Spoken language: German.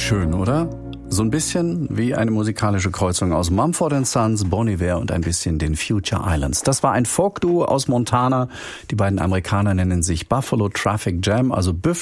Schön, oder? So ein bisschen wie eine musikalische Kreuzung aus Mumford & Sons, Bon Iver und ein bisschen den Future Islands. Das war ein Folk-Duo aus Montana. Die beiden Amerikaner nennen sich Buffalo Traffic Jam, also